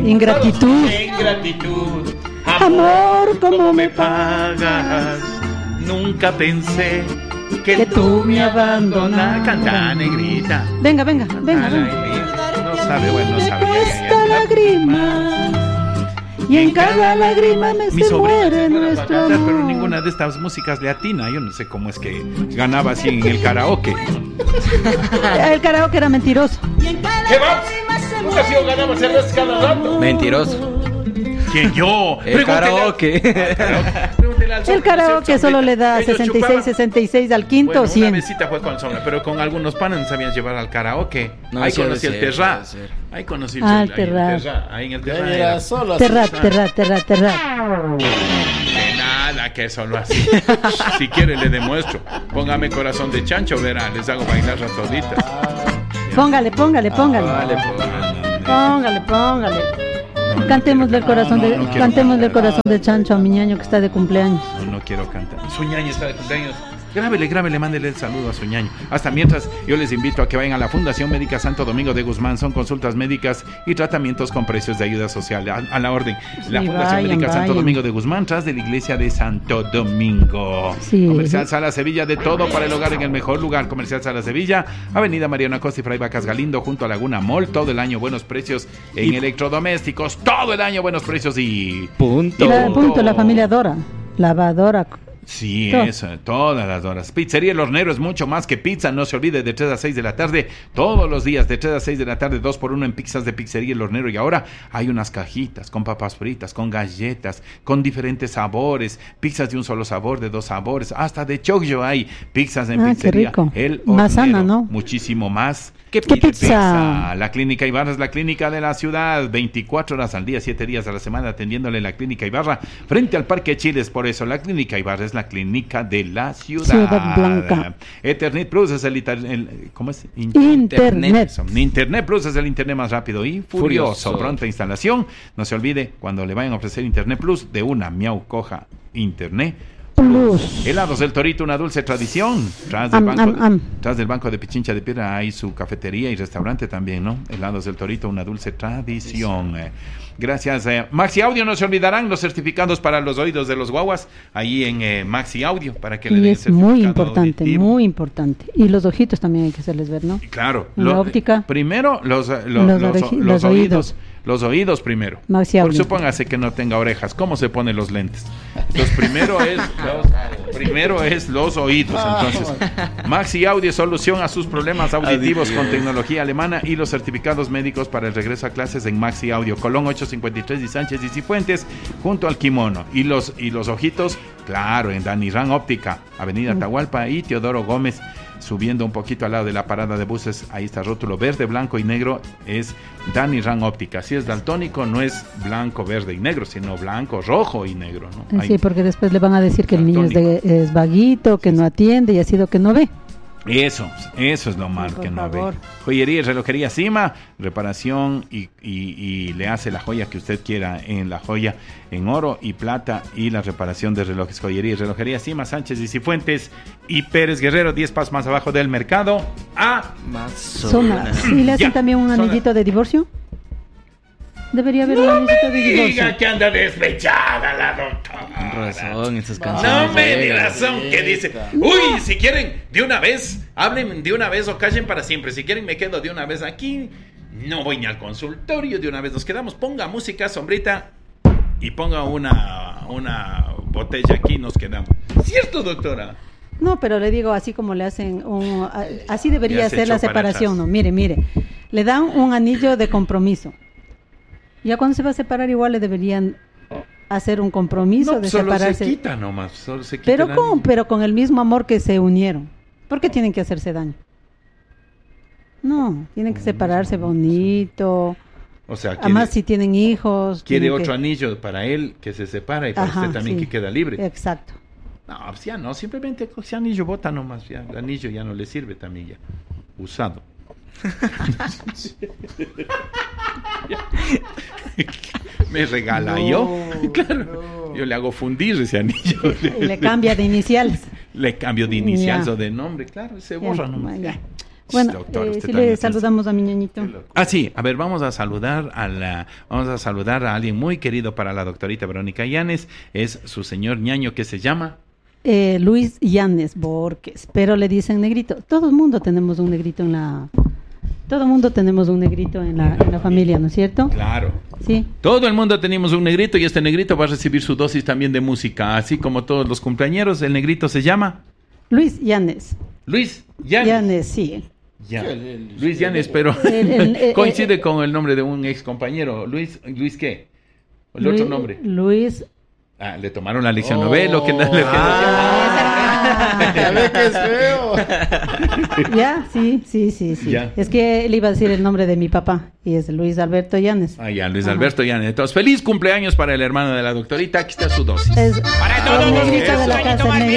Ingratitud. Ingratitud. Amor, ¿cómo me pagas? Nunca pensé que tú me abandonas. Canta, negrita. Venga. No sabe, bueno, no sabe. Esta lágrima. Y en cada lágrima se muere nuestro amor. Pero ninguna de estas músicas le atina. Yo no sé cómo es que ganaba así en el karaoke. El karaoke era mentiroso. ¿Qué va? Nunca ha sido ganaba cervezas cada rato. Mentiroso. ¿Quién? Yo. El karaoke. El karaoke solo le da 66 al quinto, bueno, 100. Una mesita fue con sombra, pero con algunos panes nos sabían llevar al karaoke. No, ahí conocí el Terra. Ahí conocí el Terra. Ahí en el Terra. Terra. De nada, que solo así. Si quiere le demuestro. Póngame corazón de chancho, verá, les hago bailar a toditas. Póngale. Vale, Póngale. Cantémosle el corazón del corazón de chancho a mi ñaño que está de cumpleaños. No quiero cantar. Su ñaño está de cumpleaños. Grábele, mándele el saludo a su ñaño. Hasta mientras, yo les invito a que vayan a la Fundación Médica Santo Domingo de Guzmán. Son consultas médicas y tratamientos con precios de ayuda social a la orden. La Fundación Médica Santo Domingo de Guzmán, tras de la iglesia de Santo Domingo. Sí. Comercial Sala Sevilla, de todo para el hogar en el mejor lugar. Comercial Sala Sevilla, Avenida Mariano Acosta y Fray Vacas Galindo, junto a Laguna Mall. Todo el año buenos precios en electrodomésticos. Todo el año buenos precios y... Punto, la familia Dora. Lavadora. Sí, eso, todas las horas. Pizzería El Hornero es mucho más que pizza. No se olvide, de 3 a 6 de la tarde, todos los días, de 3 a 6 de la tarde, 2x1 en pizzas de Pizzería El Hornero. Y ahora hay unas cajitas con papas fritas, con galletas, con diferentes sabores, pizzas de un solo sabor, de 2 sabores, hasta de choclo hay pizzas en Pizzería El Hornero. Más sana, ¿no? Muchísimo más. ¿Qué pizza? La Clínica Ibarra es la clínica de la ciudad, 24 horas al día, 7 días a la semana, atendiéndole la Clínica Ibarra frente al Parque Chiles. Por eso la Clínica Ibarra es la clínica de la ciudad Blanca. Ethernet Plus es ¿cómo es? Internet. Internet Plus es el internet más rápido y furioso. Pronta instalación. No se olvide, cuando le vayan a ofrecer Internet Plus, de una miau coja Internet Plus. Helados del Torito, una dulce tradición. Tras del banco de Pichincha de Piedra hay su cafetería y restaurante también, ¿no? Helados del Torito, una dulce tradición. Gracias. Maxi Audio, no se olvidarán los certificados para los oídos de los guaguas ahí en Maxi Audio para que le den es muy importante, auditivo. Muy importante. Y los ojitos también hay que hacerles ver, ¿no? Claro. La óptica. Primero los oídos. Los oídos primero. Por supóngase que no tenga orejas. ¿Cómo se ponen los lentes? Entonces primero es los oídos. Entonces, Maxi Audio, solución a sus problemas auditivos con tecnología alemana y los certificados médicos para el regreso a clases en Maxi Audio. Colón 853 y Sánchez y Cifuentes, junto al Kimono. Y los ojitos, claro, en Danirán Óptica, Avenida Atahualpa y Teodoro Gómez. Subiendo un poquito al lado de la parada de buses, ahí está rótulo verde, blanco y negro, es Danirán Óptica. Si es daltónico, no es blanco, verde y negro, sino blanco, rojo y negro, ¿no? Sí, porque después le van a decir que el niño es vaguito, que no atiende y ha sido que no ve. Eso es lo mal que no ve. Joyería y relojería Cima, reparación y le hace la joya que usted quiera en la joya en oro y plata y la reparación de relojes. Joyería y relojería Cima, Sánchez y Cifuentes y Pérez Guerrero, 10 pasos más abajo del mercado. Amazonas. ¿Y le hacen también un anillito de divorcio? Debería haber un anillito de divorcio. Diga que anda despechada la doctora. Razón, esas canciones. No me di razón que dice. Uy, si quieren de una vez, hablen de una vez o callen para siempre. Si quieren me quedo de una vez aquí. No voy ni al consultorio, de una vez nos quedamos. Ponga música, sombrita y ponga una botella aquí, nos quedamos. ¿Cierto, doctora? No, pero le digo así como le hacen así debería ser la separación, ¿no? Mire, le dan un anillo de compromiso. Ya cuando se va a separar igual le deberían hacer un compromiso de solo separarse. Se quita nomás, solo se quita. Pero con el mismo amor que se unieron. ¿Por qué tienen que hacerse daño? No, tienen que separarse bonito. O sea, además si tienen hijos. Quiere otro anillo para él que se separa y para usted también que queda libre. Exacto. No, pues ya no, simplemente ese anillo bota nomás, ya. El anillo ya no le sirve también ya. Usado. Me regala claro. Yo le hago fundir ese anillo. Le cambia de iniciales. Le cambio de iniciales o de nombre, claro, se borra nomás. Bueno, doctor, si le saludamos a mi ñañito. Sí, a ver, vamos a saludar a alguien muy querido para la doctorita Verónica Llanes, es su señor ñaño que se llama Luis Llanes Borges, pero le dicen negrito. Todo el mundo tenemos un negrito en la familia, ¿no es cierto? Claro. Sí. Todo el mundo tenemos un negrito y este negrito va a recibir su dosis también de música, así como todos los cumpleañeros. El negrito se llama Luis Llanes. Luis Llanes. Llanes, sí. Ya. Luis Llanes, pero coincide con el nombre de un ex compañero. ¿Luis qué? El otro nombre. Luis. Le tomaron la lección novelo que no le quedó. Ya ve que es feo. Ya, sí. Ya. Es que él iba a decir el nombre de mi papá y es Luis Alberto Llanes. Luis Alberto Llanes. Entonces, feliz cumpleaños para el hermano de la doctorita. Aquí está su dosis. Para todos los negritos de la casa.